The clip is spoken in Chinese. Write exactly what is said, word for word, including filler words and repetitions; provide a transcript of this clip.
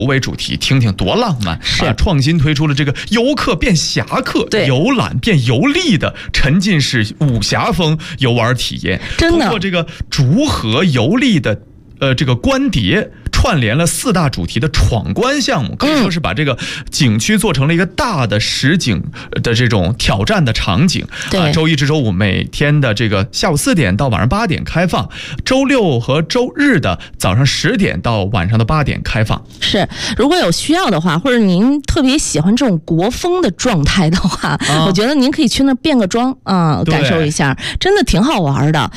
为主题，听听多浪漫啊！创新推出了这个游客变侠客、游览变游历的沉浸式武侠风游玩体验， 真的通过这个竹河游历的呃这个官碟。串联了四大主题的闯关项目，可以说是把这个景区做成了一个大的实景的这种挑战的场景。啊，周一至周五每天的这个下午四点到晚上八点开放，周六和周日的早上十点到晚上的八点开放。 是，如果有需要的话，或者您特别喜欢这种国风的状态的话，啊、我觉得您可以去那儿变个装啊、呃，感受一下，真的挺好玩的。